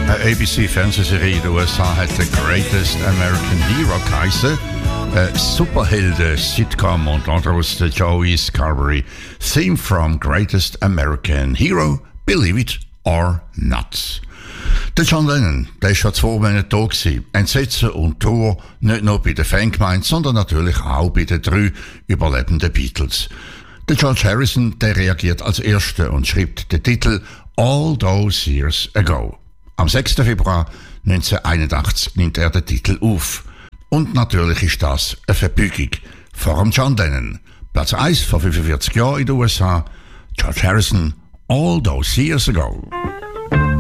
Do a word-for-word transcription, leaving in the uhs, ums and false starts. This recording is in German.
Eine A B C-Fernsehserie in den U S A hat The Greatest American Hero geheißen. Eine Superhelden-Sitcom und daraus der Joey Scarberry. Theme from Greatest American Hero, Believe It or Not. Der John Lennon, der ist schon zwei Monate da gewesen. Entsetzen und Trauer, nicht nur bei der Fangemeinde, sondern natürlich auch bei den drei überlebenden Beatles. Der George Harrison, der reagiert als Erster und schreibt den Titel All Those Years Ago. Am sechsten Februar neunzehnhunderteinundachtzig nimmt er den Titel auf. Und natürlich ist das eine Verbeugung vor dem John Lennon. Platz eins vor fünfundvierzig Jahren in den U S A. George Harrison, All Those Years Ago.